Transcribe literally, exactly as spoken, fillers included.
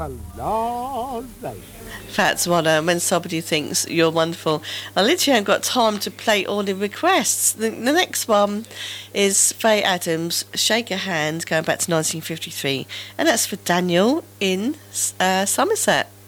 That's what, uh, when somebody thinks you're wonderful. I literally haven't got time to play all the requests. The, the next one is Faye Adams, Shake a Hand, going back to nineteen fifty-three. And that's for Daniel in uh, Somerset.